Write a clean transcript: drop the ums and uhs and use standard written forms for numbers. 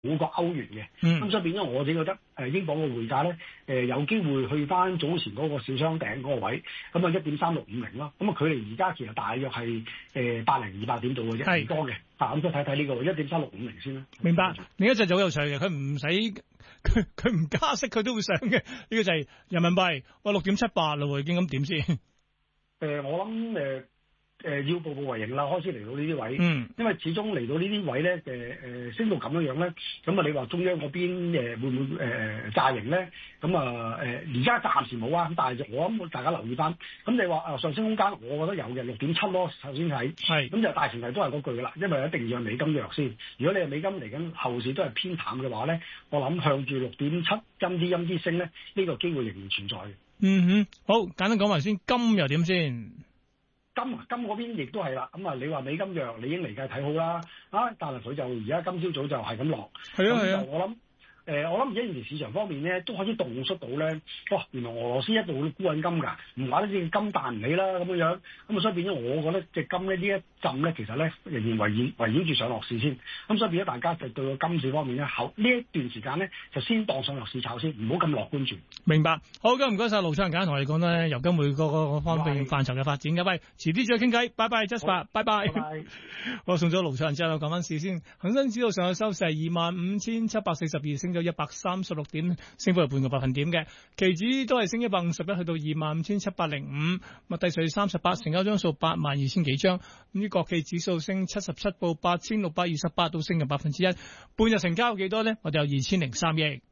過歐元嘅。咁所以變咗我自己覺得英鎊嘅匯價咧有機會去翻早前嗰個小雙頂嗰個位，咁啊1.3650咯。咁啊距離而家其實大約係10200點度嘅啫，唔多嘅。咁再睇睇呢個1.3650先啦。明白。 另一隻就好有趣嘅，佢唔使佢唔加息佢都會上嘅。呢個就係人民幣，哇6.78啦喎，已經咁點先？ 我諗要步步為營啦，開始嚟到呢啲位，因為始終嚟到呢啲位咧，升到咁樣咧，咁啊你話中央嗰邊會唔會債型咧？咁啊而家暫時冇啊，咁但係我諗大家留意翻，咁你話上升空間，我覺得有嘅6.7咯，首先睇，咁就大前提都係嗰句噶啦，因為一定要美金弱先。如果你係美金嚟緊後市都係偏淡嘅話咧，我諗向住6.7陰啲升咧，呢個機會仍然存在嘅。 好簡單講埋先，金又點先？ 金嗰邊亦都係啦，咁啊你話美金弱，你已經嚟計睇好啦，但係佢就而家今朝早就係咁落，咁我諗而家現時市場方面咧都開始洞悉到咧，哇！原來俄羅斯一度沽緊金㗎，唔怪得之金彈唔起啦咁樣，咁啊所以變咗我覺得隻金咧呢一陣咧其實咧仍然圍繞住上落市先，咁所以變咗大家就對個金市方面咧呢一段時間咧就先當上落市炒先，唔好咁樂觀住。明白，好嘅，唔該晒盧楚仁簡單同我哋講咧，油金匯個方面範疇嘅發展嘅，喂，遲啲再傾偈，拜拜 Jasper，拜拜。我送咗盧楚仁之後，講翻市先，恒生指數上嘅收市係25,742，升咗136點，升幅係半個百分點嘅。期指都係升151，去到25,705，麥低水38，成交張數82000幾張。咁啲國企指數升77，報8628，都升嘅1%。半日成交幾多呢？我哋有2003億。